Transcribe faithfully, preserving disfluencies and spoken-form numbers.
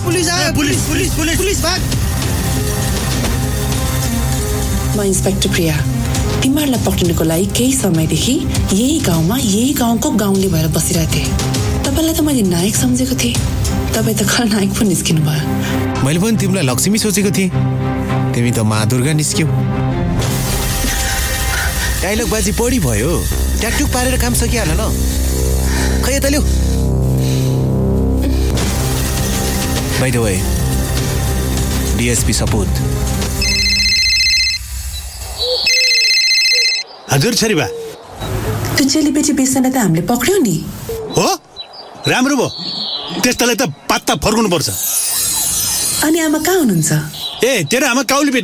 Police आयो police police police police भाग। म इन्स्पेक्टर प्रिया तिमीहरूलाई पक्रिनको लागि केही समयदेखि यही गाउँमा यही गाउँको गाउँले भएर बसिरहेको थिएँ। तपाईँलाई त मैले नायक सम्झेको थिएँ, तपाईँ त खलनायक पो निस्किनु भयो। मैले पनि तिमीलाई लक्ष्मी सोचेको थिएँ, तिमी त महादुर्गा निस्क्यौ। डाइलग बाजी पढी भयो, ट्याकटुक पारेर काम सकिहाल न। खै यता ल्याऊ। बाइ द वे डिएसपी सपुत। हजुर छरिबा, त्यो चेलीबेटी बेच्नलाई त हामीले पक्र्यौ नि। हो राम्रो भयो, त्यस्तालाई त पत्ता फर्कनु पर्छ। अनि आमा कहाँ हुनुहुन्छ? ए तेरो आमा काउली